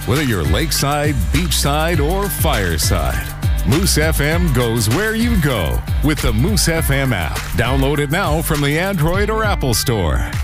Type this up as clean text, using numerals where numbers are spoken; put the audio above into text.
Whether you're lakeside, beachside, or fireside, Moose FM goes where you go with the Moose FM app. Download it now from the Android or Apple Store.